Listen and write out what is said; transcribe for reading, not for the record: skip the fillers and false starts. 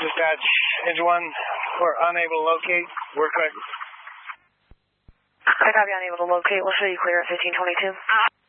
Dispatch, engine 1, we're unable to locate. We're clear. I copy, unable to locate. We'll show you clear at 1522.